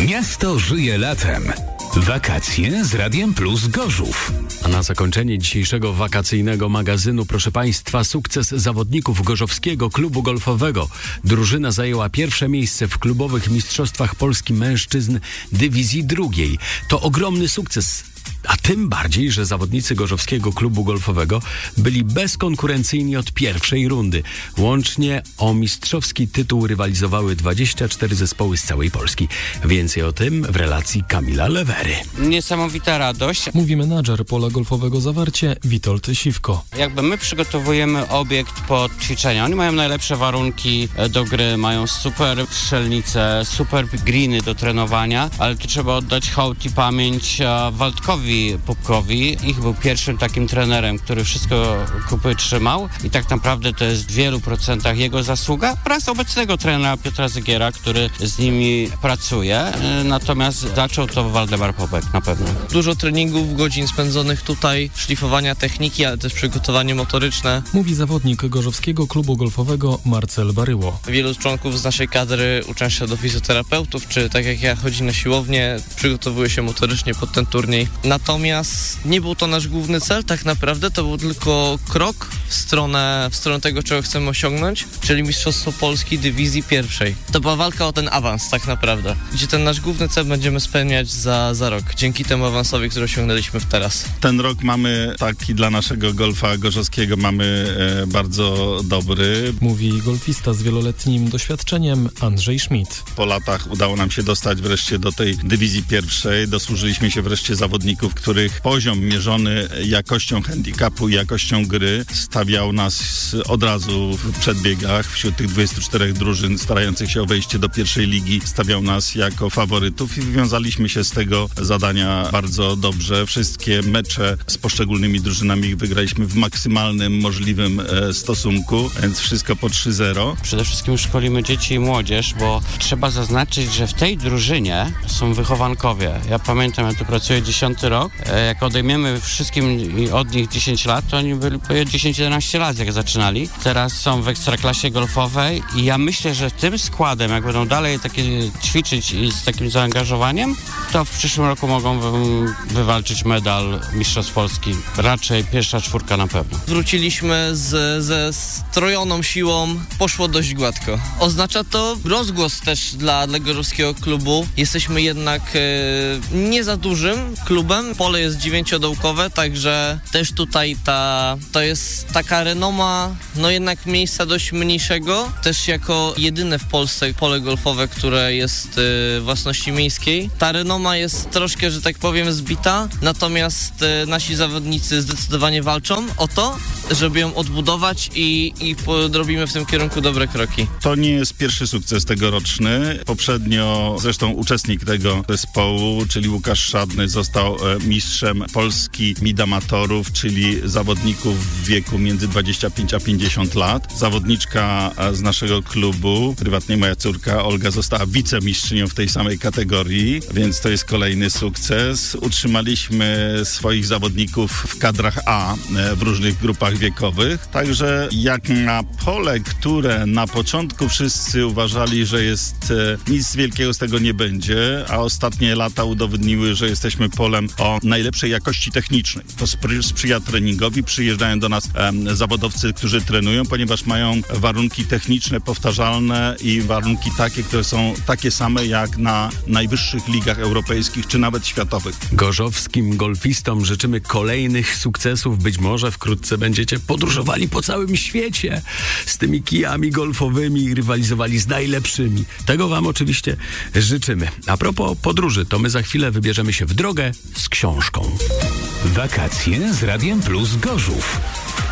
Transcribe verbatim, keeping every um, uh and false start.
Miasto żyje latem. Wakacje z Radiem Plus Gorzów. A na zakończenie dzisiejszego wakacyjnego magazynu, proszę Państwa, sukces zawodników Gorzowskiego Klubu Golfowego. Drużyna zajęła pierwsze miejsce w klubowych mistrzostwach Polski mężczyzn dywizji drugiej. To ogromny sukces. A tym bardziej, że zawodnicy Gorzowskiego Klubu Golfowego byli bezkonkurencyjni od pierwszej rundy. Łącznie o mistrzowski tytuł rywalizowały dwadzieścia cztery zespoły z całej Polski. Więcej o tym w relacji Kamila Lewery. Niesamowita radość. Mówi menadżer pola golfowego Zawarcie Witold Siwko. Jakby my przygotowujemy obiekt pod ćwiczenia. Oni mają najlepsze warunki do gry, mają super strzelnice, super greeny do trenowania, ale tu trzeba oddać hołd i pamięć Waldkowi Pupkowi. Ich był pierwszym takim trenerem, który wszystko kupy trzymał i tak naprawdę to jest w wielu procentach jego zasługa oraz obecnego trenera Piotra Zygiera, który z nimi pracuje. Natomiast zaczął to Waldemar Popek na pewno. Dużo treningów, godzin spędzonych tutaj, szlifowania techniki, ale też przygotowanie motoryczne. Mówi zawodnik Gorzowskiego Klubu Golfowego Marcel Baryło. Wielu członków z naszej kadry uczęszcza do fizjoterapeutów, czy tak jak ja chodzi na siłownię, przygotowuje się motorycznie pod ten turniej. Natomiast nie był to nasz główny cel, tak naprawdę to był tylko krok w stronę, w stronę tego, czego chcemy osiągnąć, czyli Mistrzostwo Polski Dywizji Pierwszej. To była walka o ten awans tak naprawdę, gdzie ten nasz główny cel będziemy spełniać za, za rok, dzięki temu awansowi, który osiągnęliśmy teraz. Ten rok mamy taki dla naszego golfa gorzowskiego mamy e, bardzo dobry. Mówi golfista z wieloletnim doświadczeniem Andrzej Schmidt. Po latach udało nam się dostać wreszcie do tej Dywizji Pierwszej, dosłużyliśmy się wreszcie zawodników, których poziom mierzony jakością handicapu i jakością gry stawiał nas od razu w przedbiegach. Wśród tych dwudziestu czterech drużyn starających się o wejście do pierwszej ligi stawiał nas jako faworytów i wywiązaliśmy się z tego zadania bardzo dobrze. Wszystkie mecze z poszczególnymi drużynami wygraliśmy w maksymalnym możliwym e, stosunku, więc wszystko po trzy zero. Przede wszystkim szkolimy dzieci i młodzież, bo trzeba zaznaczyć, że w tej drużynie są wychowankowie. Ja pamiętam, ja tu pracuję dziesiąty rok. Jak odejmiemy wszystkim od nich dziesięć lat, to oni byli po dziesięć jedenaście lat, jak zaczynali. Teraz są w ekstraklasie golfowej i ja myślę, że tym składem, jak będą dalej takie ćwiczyć i z takim zaangażowaniem, to w przyszłym roku mogą wy- wywalczyć medal Mistrzostw Polski. Raczej pierwsza czwórka na pewno. Wróciliśmy z, ze strojoną siłą, poszło dość gładko. Oznacza to rozgłos też dla, dla Gorzowskiego klubu. Jesteśmy jednak e, nie za dużym klubem. Pole jest dziewięciodołkowe, także też tutaj ta, to jest taka renoma, no jednak miejsca dość mniejszego. Też jako jedyne w Polsce pole golfowe, które jest y, własności miejskiej. Ta renoma jest troszkę, że tak powiem, zbita, natomiast y, nasi zawodnicy zdecydowanie walczą o to, żeby ją odbudować i, i robimy w tym kierunku dobre kroki. To nie jest pierwszy sukces tegoroczny. Poprzednio zresztą uczestnik tego zespołu, czyli Łukasz Szadny, został mistrzem Polski midamatorów, czyli zawodników w wieku między dwadzieścia pięć a pięćdziesiąt lat. Zawodniczka z naszego klubu, prywatnie moja córka Olga, została wicemistrzynią w tej samej kategorii, więc to jest kolejny sukces. Utrzymaliśmy swoich zawodników w kadrach A w różnych grupach wiekowych, także jak na pole, które na początku wszyscy uważali, że jest nic wielkiego z tego nie będzie, a ostatnie lata udowodniły, że jesteśmy polem o najlepszej jakości technicznej. To spry- sprzyja treningowi. Przyjeżdżają do nas em, zawodowcy, którzy trenują, ponieważ mają warunki techniczne powtarzalne i warunki takie, które są takie same jak na najwyższych ligach europejskich czy nawet światowych. Gorzowskim golfistom życzymy kolejnych sukcesów. Być może wkrótce będziecie podróżowali po całym świecie z tymi kijami golfowymi i rywalizowali z najlepszymi. Tego wam oczywiście życzymy. A propos podróży, to my za chwilę wybierzemy się w drogę z książką. Wakacje z Radiem Plus Gorzów.